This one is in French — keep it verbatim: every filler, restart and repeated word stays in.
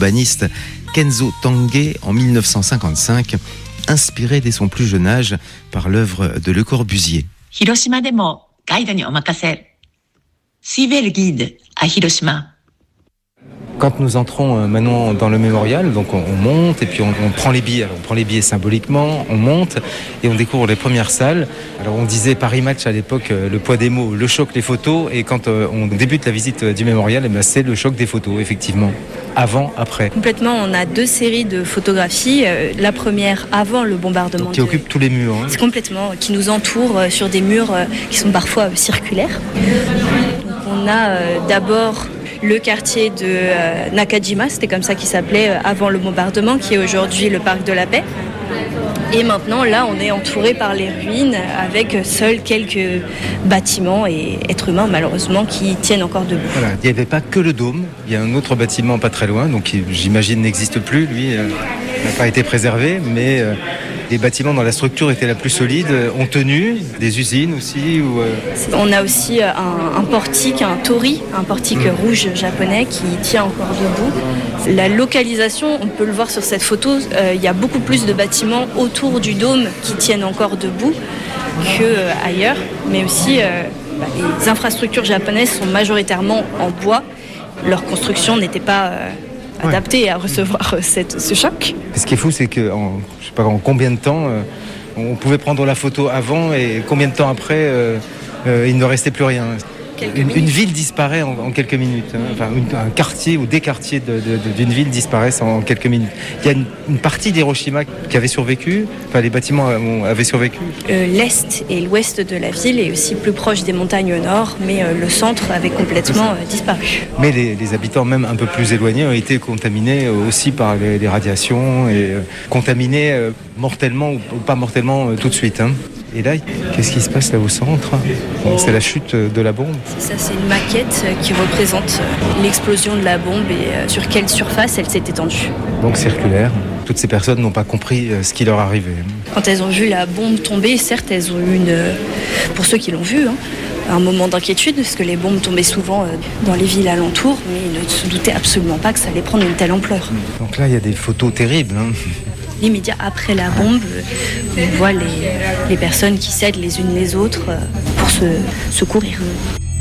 l'urbaniste Kenzo Tange en mille neuf cent cinquante-cinq, inspiré dès son plus jeune âge par l'œuvre de Le Corbusier. Hiroshima de mo gaide ni omakase. Suivez le guide à Hiroshima. Quand nous entrons maintenant dans le mémorial, donc on, on monte et puis on, on prend les billets. Alors on prend les billets symboliquement, on monte et on découvre les premières salles. Alors on disait Paris Match à l'époque, le poids des mots, le choc, les photos. Et quand on débute la visite du mémorial, eh bien c'est le choc des photos, effectivement. Avant, après. Complètement, on a deux séries de photographies. La première avant le bombardement. Donc, qui de... occupe tous les murs. Hein. C'est complètement, qui nous entoure sur des murs qui sont parfois circulaires. Donc on a euh, d'abord le quartier de euh, Nakajima, c'était comme ça qu'il s'appelait euh, avant le bombardement, qui est aujourd'hui le parc de la Paix. Et maintenant, là, on est entouré par les ruines avec seuls quelques bâtiments et êtres humains, malheureusement, qui tiennent encore debout. Voilà. Il n'y avait pas que le dôme. Il y a un autre bâtiment pas très loin, donc qui, j'imagine, n'existe plus. Lui, euh, n'a pas été préservé, mais euh, les bâtiments dont la structure était la plus solide euh, ont tenu. Des usines aussi. Ou, euh... On a aussi un, un portique, un torii, un portique mmh. rouge japonais qui tient encore debout. La localisation, on peut le voir sur cette photo, euh, il y a beaucoup plus de bâtiments autour du dôme qui tiennent encore debout qu'ailleurs, euh, mais aussi euh, bah, les infrastructures japonaises sont majoritairement en bois. Leur construction n'était pas euh, adaptée ouais. à recevoir euh, cette, ce choc. Ce qui est fou, c'est que en, je sais pas, en combien de temps euh, on pouvait prendre la photo avant et combien de temps après euh, euh, il ne restait plus rien. Une, une ville disparaît en, en quelques minutes. Hein. Enfin, une, un quartier ou des quartiers de, de, de, d'une ville disparaissent en quelques minutes. Il y a une, une partie d'Hiroshima qui avait survécu. Enfin, les bâtiments avaient survécu. Euh, l'est et l'ouest de la ville est aussi plus proche des montagnes au nord, mais euh, le centre avait complètement euh, disparu. Mais les, les habitants, même un peu plus éloignés, ont été contaminés aussi par les, les radiations et euh, contaminés euh, mortellement ou, ou pas mortellement euh, tout de suite. Hein. Et là, qu'est-ce qui se passe là au centre ? C'est la chute de la bombe. C'est ça, c'est une maquette qui représente l'explosion de la bombe et sur quelle surface elle s'est étendue. Donc circulaire. Toutes ces personnes n'ont pas compris ce qui leur arrivait. Quand elles ont vu la bombe tomber, certes, elles ont eu une, pour ceux qui l'ont vu, hein, un moment d'inquiétude, parce que les bombes tombaient souvent dans les villes alentours, mais ils ne se doutaient absolument pas que ça allait prendre une telle ampleur. Donc là, il y a des photos terribles. Hein. L'immédiat après la bombe, on voit les, les personnes qui s'aident les unes les autres pour se secourir.